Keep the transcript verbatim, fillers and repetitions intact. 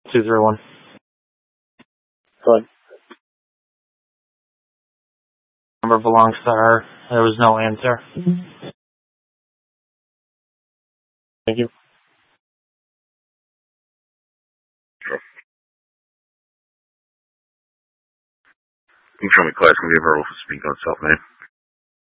two zero one. Go ahead. Number belongs to her. There was no answer. Thank you. Sure. Can you show me class and give her will speak on self name?